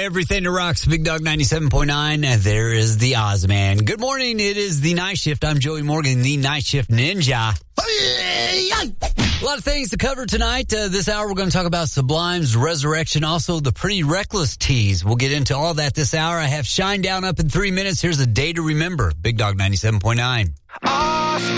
everything that rocks. Big Dog 97.9. There is the Ozman. Good morning. It is the night shift. I'm Joey Morgan, the night shift ninja. A lot of things to cover tonight. This hour, we're going to talk about Sublime's Resurrection. Also, the Pretty Reckless tease. We'll get into all that this hour. I have Shine Down up in 3 minutes. Here's a day to remember. Big Dog 97.9.